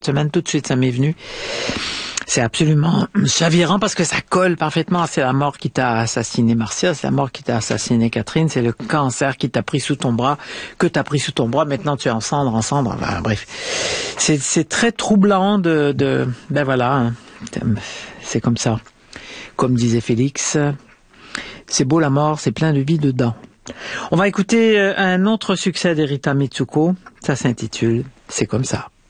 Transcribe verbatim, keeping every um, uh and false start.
Semaine, tout de suite, ça m'est venu. C'est absolument chavirant parce que ça colle parfaitement. C'est la mort qui t'a assassiné, Marcia. C'est la mort qui t'a assassiné, Catherine. C'est le cancer qui t'a pris sous ton bras, que t'as pris sous ton bras. Maintenant, tu es en cendre, en cendre. Enfin, bref. C'est, c'est très troublant de, de, ben voilà. Hein. C'est comme ça. Comme disait Félix, c'est beau la mort, c'est plein de vie dedans. On va écouter un autre succès d'Erita Mitsuko. Ça s'intitule C'est comme ça.